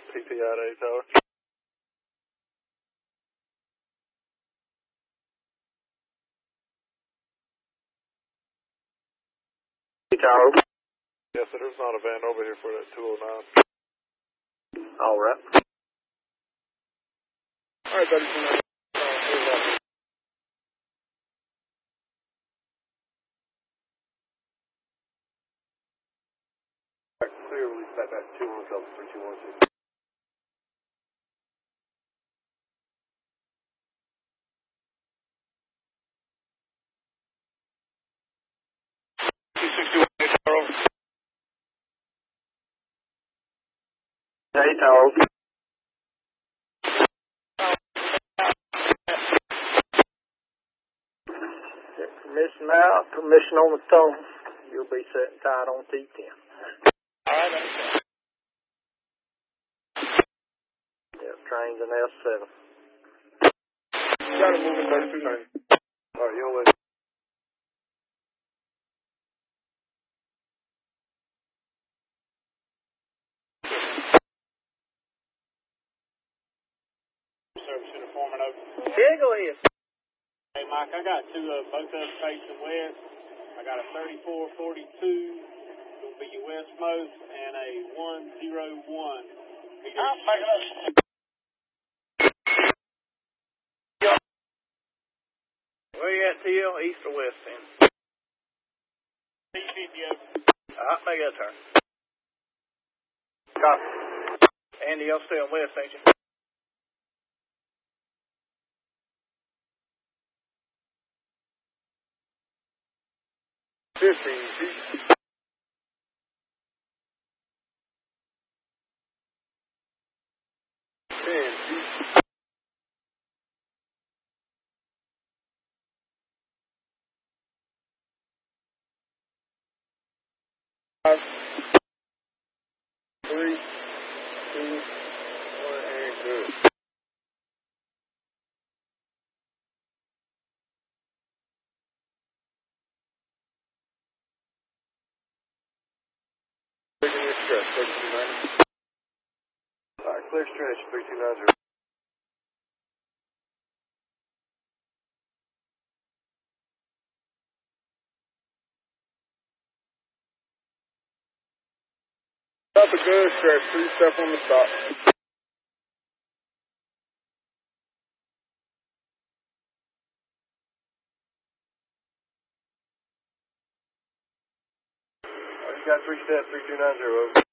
PT out 8 tower. Tower. Yes, sir, there's not a van over here for that 209. All right. All right, buddy. Clear, release back at 210 3216. Hey, Tower. Permission out, permission on the phone. You'll be set tied on T10. All right, Yeah, train's an S7. got to move in 3290. All right, you'll wait. Service center foreman over. Yeah, go ahead. Hey, Mike, I got two of both of us facing west. I got a 3442, will be your westmost, and a 101. I'm backing up. Where you at, TL? East or west then? T50 over. Make that turn. Copy. Andy, y'all stay on west, ain't you? Five, 3, 2, 1, and good. Taking your stretch, 3290. All right, clear stretch, 3290. Stop a good stretch, 3 step on the stop. You got 3 steps, 3290.